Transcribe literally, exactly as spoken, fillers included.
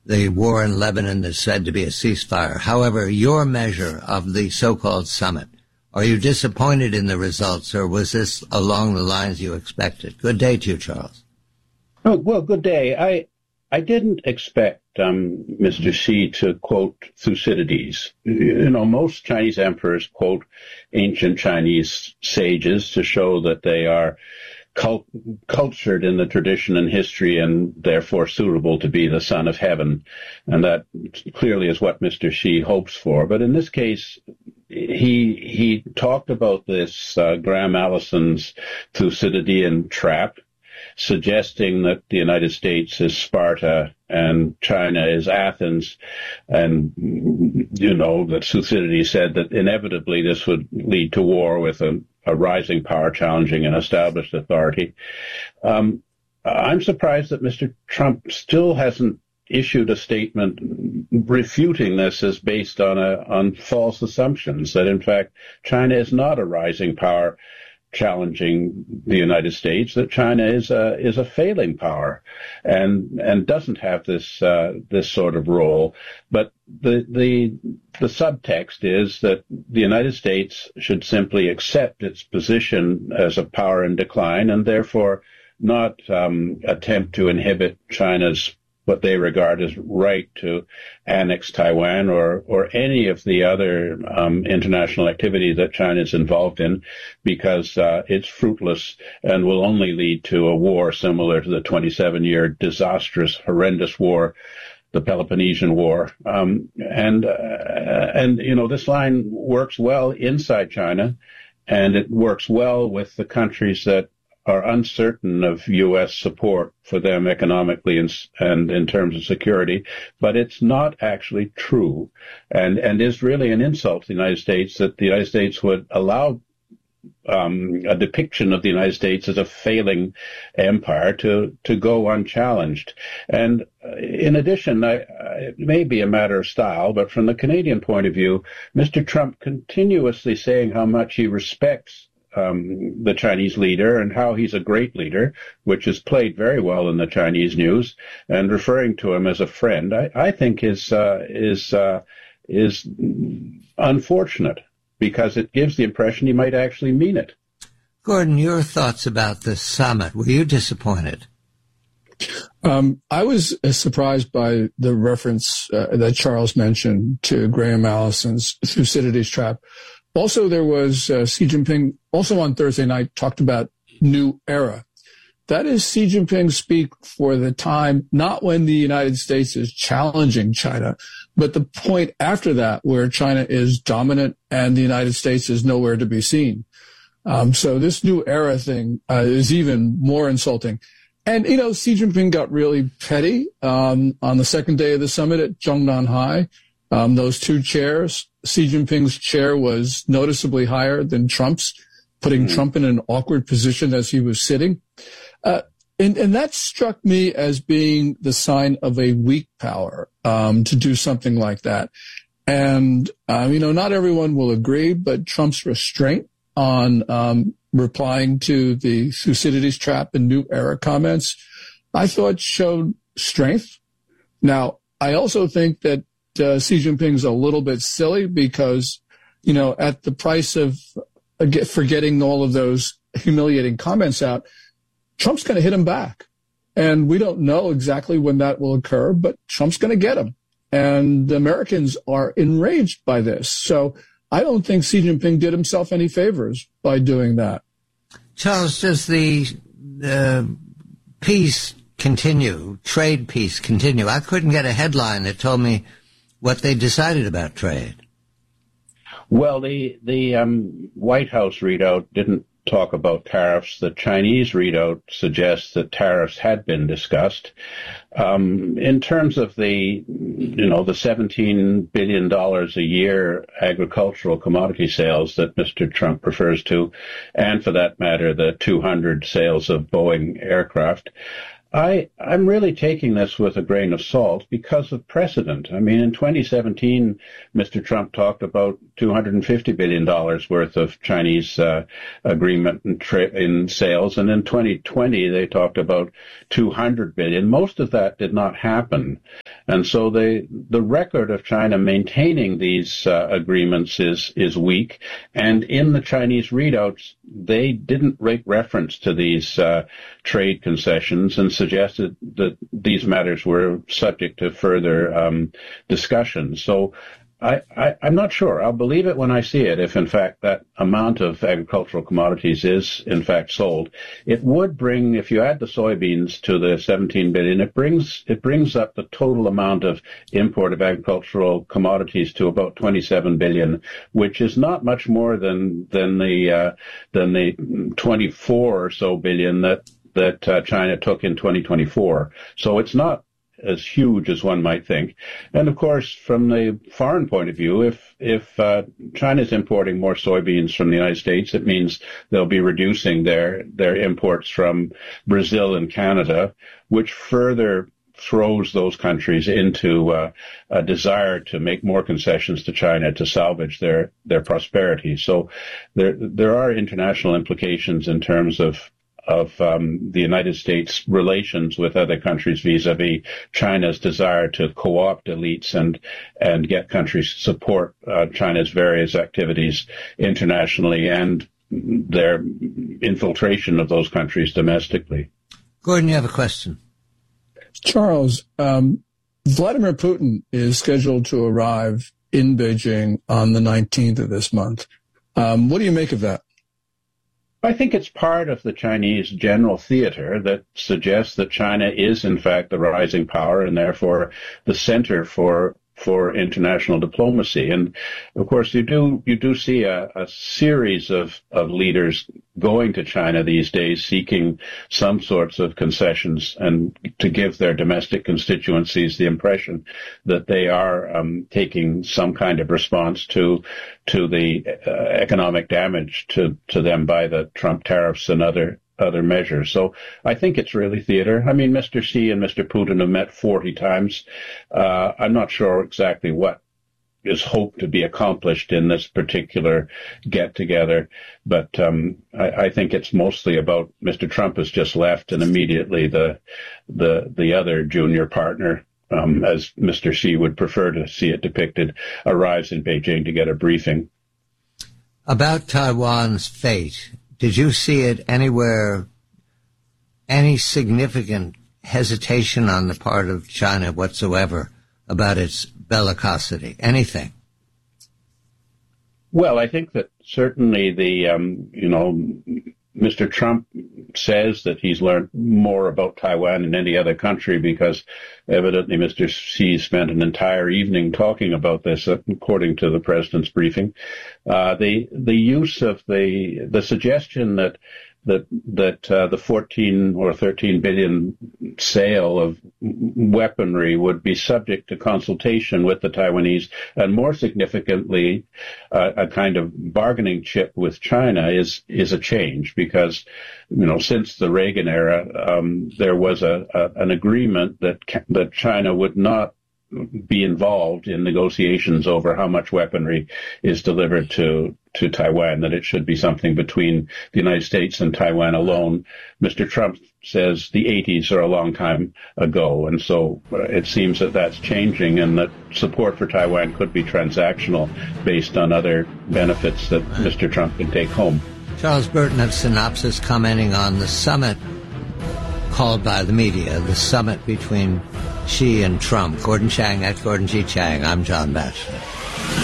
the war in Lebanon is said to be a ceasefire. However, your measure of the so-called summit, are you disappointed in the results, or was this along the lines you expected? Good day to you, Charles. Oh, well, good day. I I didn't expect um, Mister Xi to quote Thucydides. You know, most Chinese emperors quote ancient Chinese sages to show that they are cult- cultured in the tradition and history and therefore suitable to be the son of heaven. And that clearly is what Mister Xi hopes for. But in this case, he he talked about this uh, Graham Allison's Thucydidean trap, suggesting that the United States is Sparta and China is Athens, and, you know, that Thucydides said that inevitably this would lead to war with a, a rising power challenging an established authority. Um, I'm surprised that Mister Trump still hasn't issued a statement refuting this as based on a, on false assumptions, that in fact China is not a rising power challenging the United States, that China is a is a failing power and and doesn't have this uh, this sort of role. But the the the subtext is that the United States should simply accept its position as a power in decline and therefore not um, attempt to inhibit China's what they regard as right to annex Taiwan or or any of the other um, international activity that China is involved in, because uh, it's fruitless and will only lead to a war similar to the twenty-seven year disastrous, horrendous war, the Peloponnesian War. Um, and, uh, and, you know, this line works well inside China, and it works well with the countries that are uncertain of U S support for them economically and, and in terms of security, but it's not actually true, and, and is really an insult to the United States that the United States would allow um, a depiction of the United States as a failing empire to, to go unchallenged. And in addition, I, it may be a matter of style, but from the Canadian point of view, Mister Trump continuously saying how much he respects Um, the Chinese leader and how he's a great leader, which is played very well in the Chinese news, and referring to him as a friend, I, I think is uh, is uh, is unfortunate, because it gives the impression he might actually mean it. Gordon, your thoughts about the summit? Were you disappointed? Um, I was uh, surprised by the reference uh, that Charles mentioned to Graham Allison's Thucydides trap. Also, there was uh, Xi Jinping, also on Thursday night, talked about new era. That is Xi Jinping speak for the time, not when the United States is challenging China, but the point after that where China is dominant and the United States is nowhere to be seen. Um, so this new era thing uh, is even more insulting. And, you know, Xi Jinping got really petty um, on the second day of the summit at Zhongnanhai. Um, those two chairs, Xi Jinping's chair was noticeably higher than Trump's, putting mm-hmm. Trump in an awkward position as he was sitting. Uh, and, and that struck me as being the sign of a weak power um, to do something like that. And, uh, you know, not everyone will agree, but Trump's restraint on um, replying to the Thucydides trap and New Era comments, I thought showed strength. Now, I also think that Uh, Xi Jinping's a little bit silly because, you know, at the price of uh, for getting all of those humiliating comments out, Trump's going to hit him back. And we don't know exactly when that will occur, but Trump's going to get him. And the Americans are enraged by this. So I don't think Xi Jinping did himself any favors by doing that. Charles, does the uh, peace continue, trade peace continue? I couldn't get a headline that told me what they decided about trade. Well, the the um, White House readout didn't talk about tariffs. The Chinese readout suggests that tariffs had been discussed. Um, in terms of the, you know, the seventeen billion dollars a year agricultural commodity sales that Mister Trump refers to, and for that matter, the two hundred sales of Boeing aircraft, I, I'm really taking this with a grain of salt because of precedent. I mean, in twenty seventeen, Mister Trump talked about two hundred fifty billion dollars worth of Chinese uh, agreement in, tra- in sales, and in twenty twenty they talked about two hundred billion dollars. Most of that did not happen, and so they, the record of China maintaining these uh, agreements is is weak. And in the Chinese readouts, they didn't make reference to these uh, trade concessions and suggested that these matters were subject to further um, discussion. So I, I, I'm not sure. I'll believe it when I see it, if in fact that amount of agricultural commodities is in fact sold. It would bring, if you add the soybeans to the seventeen billion, it brings, it brings up the total amount of import of agricultural commodities to about twenty-seven billion, which is not much more than, than the, uh, than the twenty-four or so billion that that uh, China took in twenty twenty-four. So it's not as huge as one might think. And of course, from the foreign point of view, if if uh, China's importing more soybeans from the United States, it means they'll be reducing their their imports from Brazil and Canada, which further throws those countries into uh, a desire to make more concessions to China to salvage their their prosperity. So there there are international implications in terms of of um, the United States' relations with other countries vis-a-vis China's desire to co-opt elites and and get countries to support uh, China's various activities internationally and their infiltration of those countries domestically. Gordon, you have a question. Charles, um, Vladimir Putin is scheduled to arrive in Beijing on the nineteenth of this month. Um, what do you make of that? I think it's part of the Chinese general theater that suggests that China is, in fact, the rising power and therefore the center for for international diplomacy. And of course, you do you do see a, a series of, of leaders going to China these days, seeking some sorts of concessions and to give their domestic constituencies the impression that they are um, taking some kind of response to to the uh, economic damage to, to them by the Trump tariffs and other other measures. So I think it's really theater. I mean, Mister Xi and Mister Putin have met forty times. Uh, I'm not sure exactly what is hoped to be accomplished in this particular get-together, but um, I, I think it's mostly about Mister Trump has just left, and immediately the the the other junior partner, um, as Mister Xi would prefer to see it depicted, arrives in Beijing to get a briefing. About Taiwan's fate, did you see it anywhere, any significant hesitation on the part of China whatsoever about its bellicosity? Anything? Well, I think that certainly the, um, you know, Mister Trump says that he's learned more about Taiwan than any other country because evidently Mister Xi spent an entire evening talking about this, according to the president's briefing. Uh, the the use of the the suggestion that that that uh, the fourteen or thirteen billion sale of weaponry would be subject to consultation with the Taiwanese, and more significantly, uh, a kind of bargaining chip with China is is a change because, you know, since the Reagan era, um, there was a, a an agreement that that China would not be involved in negotiations over how much weaponry is delivered to to Taiwan, that it should be something between the United States and Taiwan alone. Mister Trump says the eighties are a long time ago, and so it seems that that's changing and that support for Taiwan could be transactional based on other benefits that Mister Trump can take home. Charles Burton of Synopsis commenting on the summit called by the media, the summit between Xi and Trump. Gordon Chang at Gordon G. Chang. I'm John Batchelor.